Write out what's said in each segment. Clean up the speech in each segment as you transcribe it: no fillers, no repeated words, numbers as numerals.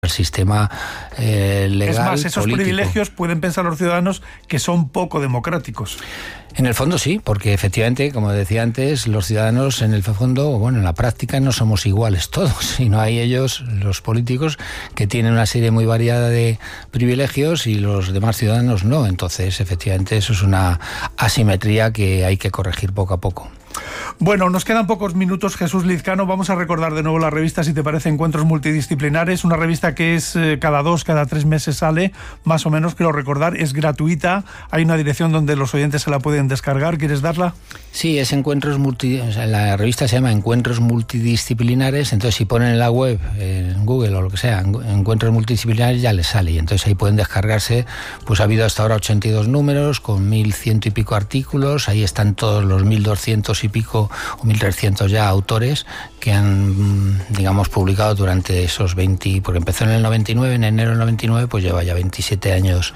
el sistema legal. Es más, esos político. privilegios pueden pensar los ciudadanos que son poco democráticos. En el fondo sí, porque efectivamente, como decía antes, los ciudadanos en el fondo, bueno, en la práctica no somos iguales todos, sino hay ellos, los políticos, que tienen una serie muy variada de privilegios y los demás ciudadanos no. Entonces, efectivamente, eso es una asimetría que hay que corregir poco a poco. Bueno, nos quedan pocos minutos, Jesús Lizcano. Vamos a recordar de nuevo la revista, si te parece, Encuentros Multidisciplinares. Una revista que es cada 3 meses sale, más o menos, quiero recordar. Es gratuita. Hay una dirección donde los oyentes se la pueden descargar. ¿Quieres darla? Sí, es la revista se llama Encuentros Multidisciplinares. Entonces, si ponen en la web, en Google o lo que sea, Encuentros Multidisciplinares, ya les sale. Y entonces ahí pueden descargarse. Pues ha habido hasta ahora 82 números con 1.100 y pico artículos. Ahí están todos los 1.200 y pico o 1.300 ya autores que han, digamos, publicado durante esos 20, porque empezó en el 99, en enero del 99, pues lleva ya 27 años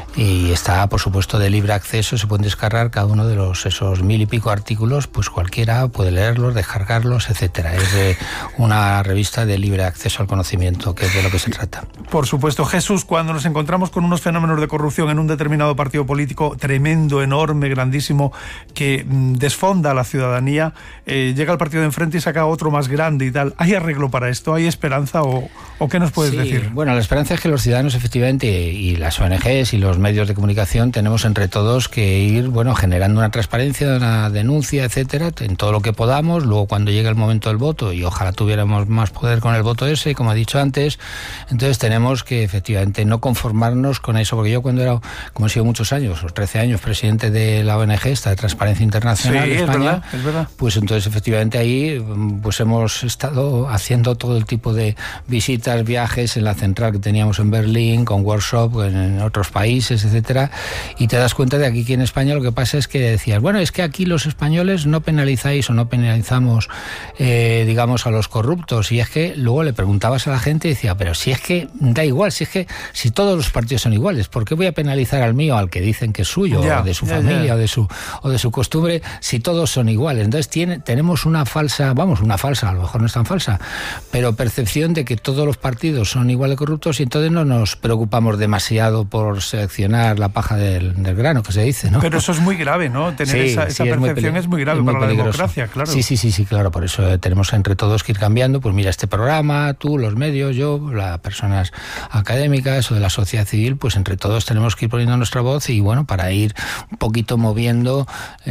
y está, por supuesto, de libre acceso. Se pueden descargar cada uno de esos 1.000 y pico artículos, pues cualquiera puede leerlos, descargarlos, etcétera. Es de una revista de libre acceso al conocimiento, que es de lo que se trata. Por supuesto. Jesús, cuando nos encontramos con unos fenómenos de corrupción en un determinado partido político tremendo, enorme, grandísimo, que desfonda a la ciudadanía, llega el partido de enfrente y saca otro más grande y tal. ¿Hay arreglo para esto? ¿Hay esperanza o qué nos puedes decir? Bueno, la esperanza es que los ciudadanos, efectivamente, y las ONGs y los medios de comunicación, tenemos entre todos que ir, bueno, generando una transparencia, una denuncia, etcétera, en todo lo que podamos. Luego, cuando llegue el momento del voto, y ojalá tuviéramos más poder con el voto ese, como he dicho antes, entonces tenemos que, efectivamente, no conformarnos con eso, porque yo cuando era, como he sido muchos años, 13 años, presidente de la ONG, esta de Transparencia Internacional de España, es verdad. Pues entonces, efectivamente, ahí pues hemos estado haciendo todo el tipo de visitas, viajes en la central que teníamos en Berlín, con workshop en otros países, etcétera, y te das cuenta de que aquí en España lo que pasa es que decías, bueno, es que aquí los españoles no penalizáis o no penalizamos, digamos, a los corruptos, y es que luego le preguntabas a la gente y decía, pero si es que da igual, si todos los partidos son iguales, ¿por qué voy a penalizar al mío, al que dicen que es suyo, o de su familia, o de su costumbre, si todos son iguales? Entonces tenemos una falsa, a lo mejor no es tan falsa, pero percepción de que todos los partidos son igual de corruptos, y entonces no nos preocupamos demasiado por seleccionar la paja del grano, que se dice, ¿no? Pero eso es muy grave, ¿no? Tener esa percepción es muy grave para la democracia, claro. Sí, claro, por eso tenemos entre todos que ir cambiando. Pues mira, este programa, tú, los medios, yo, las personas académicas o de la sociedad civil, pues entre todos tenemos que ir poniendo nuestra voz y, bueno, para ir un poquito moviendo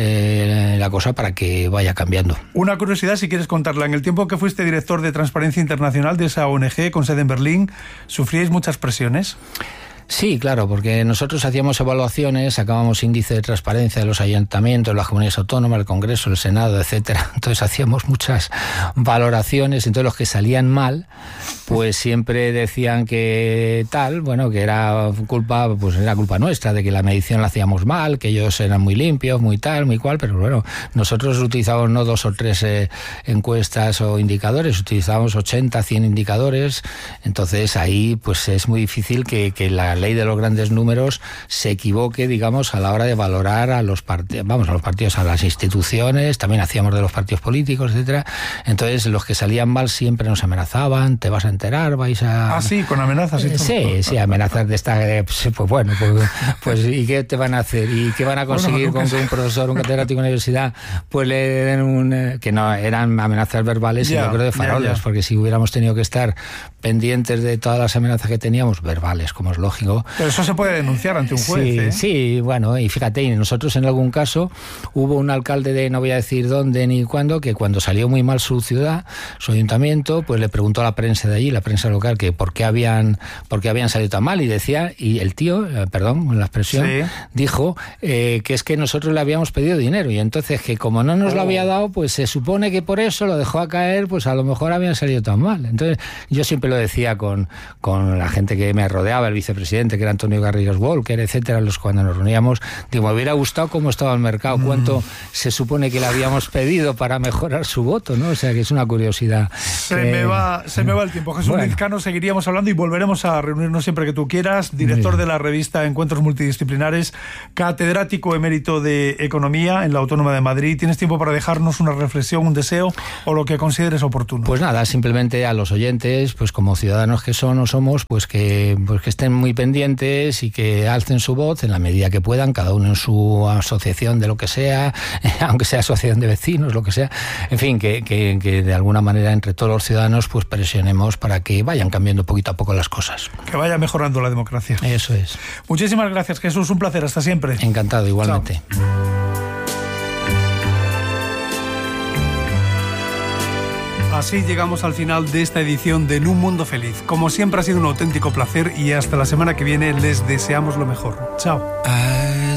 la cosa para que vaya cambiando. Una curiosidad, si quieres contarla. En el tiempo que fuiste director de Transparencia Internacional de esa ONG con sede en Berlín, ¿sufríais muchas presiones? Sí, claro, porque nosotros hacíamos evaluaciones, sacábamos índice de transparencia de los ayuntamientos, las comunidades autónomas, el Congreso, el Senado, etcétera. Entonces hacíamos muchas valoraciones, entonces los que salían mal, pues siempre decían que tal, bueno, que era culpa nuestra, de que la medición la hacíamos mal, que ellos eran muy limpios, muy tal, muy cual, pero bueno, nosotros utilizábamos no 2 o 3 encuestas o indicadores, utilizábamos 80, 100 indicadores, entonces ahí pues es muy difícil que la ley de los grandes números se equivoque, digamos, a la hora de valorar a los partidos, a las instituciones, también hacíamos de los partidos políticos, etcétera. Entonces, los que salían mal siempre nos amenazaban, te vas a enterar, vais a... Ah, sí, con amenazas y todo. Sí, amenazas de esta... Pues bueno, pues ¿y qué te van a hacer? ¿Y qué van a conseguir con que un profesor, un catedrático de universidad, pues le den que no, eran amenazas verbales y yo creo de faroles, porque si hubiéramos tenido que estar pendientes de todas las amenazas que teníamos, verbales, como es lógico. Pero eso se puede denunciar ante un juez, Sí, bueno, y fíjate, y nosotros en algún caso hubo un alcalde de, no voy a decir dónde ni cuándo, que cuando salió muy mal su ciudad, su ayuntamiento, pues le preguntó a la prensa de allí, la prensa local, que por qué habían salido tan mal, y decía, y el tío, perdón la expresión, dijo que es que nosotros le habíamos pedido dinero, y entonces que como no nos lo había dado, pues se supone que por eso lo dejó a caer, pues a lo mejor habían salido tan mal. Entonces yo siempre lo decía con la gente que me rodeaba, el vicepresidente, presidente, que era Antonio Garrigues Walker, etcétera, cuando nos reuníamos, digo, me hubiera gustado cómo estaba el mercado, cuánto se supone que le habíamos pedido para mejorar su voto, ¿no? O sea, que es una curiosidad. Se me va el tiempo. Jesús Lizcano, seguiríamos hablando y volveremos a reunirnos siempre que tú quieras. Director de la revista Encuentros Multidisciplinares, catedrático emérito de Economía en la Autónoma de Madrid. ¿Tienes tiempo para dejarnos una reflexión, un deseo o lo que consideres oportuno? Pues nada, simplemente a los oyentes, pues como ciudadanos que son o somos, pues que estén muy pendientes y que alcen su voz en la medida que puedan, cada uno en su asociación de lo que sea, aunque sea asociación de vecinos, lo que sea. En fin, que de alguna manera entre todos los ciudadanos pues presionemos para que vayan cambiando poquito a poco las cosas. Que vaya mejorando la democracia. Eso es. Muchísimas gracias, Jesús. Un placer. Hasta siempre. Encantado, igualmente. Chao. Así llegamos al final de esta edición de En un Mundo Feliz. Como siempre ha sido un auténtico placer y hasta la semana que viene les deseamos lo mejor. Chao.